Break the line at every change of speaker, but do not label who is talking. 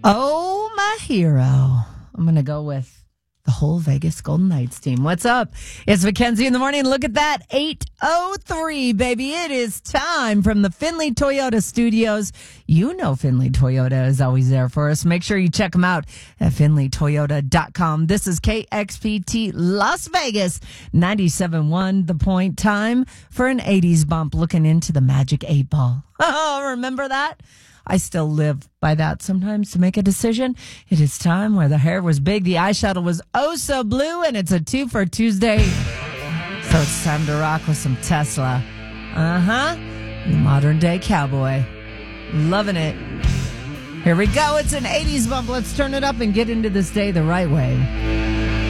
Oh, my hero. I'm going to go with the whole Vegas Golden Knights team. What's up? It's Mackenzie in the morning. Look at that. 8:03, baby. It is time from the Findlay Toyota studios. You know Findlay Toyota is always there for us. Make sure you check them out at findlaytoyota.com. This is KXPT Las Vegas, 97.1 The Point. Time for an 80s bump looking into the Magic 8 Ball. Oh, remember that? I still live by that sometimes to make a decision. It is time where the hair was big, the eyeshadow was oh so blue, and it's a 2 for Tuesday. So it's time to rock with some Tesla. The modern day cowboy. Loving it. Here we go. It's an 80s bump. Let's turn it up and get into this day the right way.